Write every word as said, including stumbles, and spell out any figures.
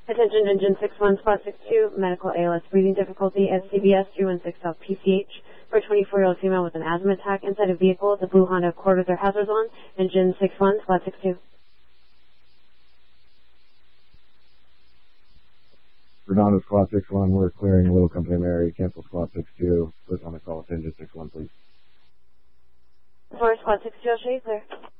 Attention engine six one, spot six two, medical A L S breathing difficulty, S C B S three one six South P C H for a twenty-four-year-old female with an asthma attack inside a vehicle. The blue Honda Accord with their hazards on. Engine six one, spot six two. Redondo Squad six one, we're clearing Little Company Mary, cancel Squad six two, put on the call with engine six one, please. For Squad six two, I'll show you clear.